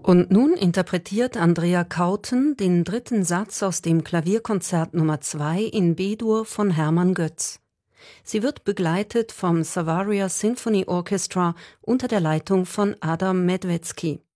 Und nun interpretiert Andrea Kauten den dritten Satz aus dem Klavierkonzert Nummer 2 in B-Dur von Hermann Götz. Sie wird begleitet vom Savaria Symphony Orchestra unter der Leitung von Adam Medwецki.